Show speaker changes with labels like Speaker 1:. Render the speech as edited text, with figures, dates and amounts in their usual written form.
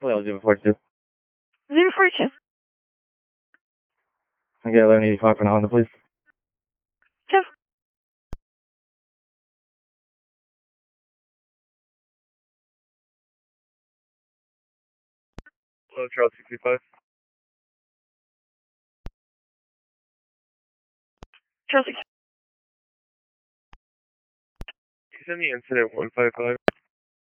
Speaker 1: Hello, 042.
Speaker 2: 042.
Speaker 1: I get 1185 for now, please.
Speaker 2: Sure.
Speaker 1: Hello, Charles 65.
Speaker 2: Charles.
Speaker 1: Can you send me incident 155?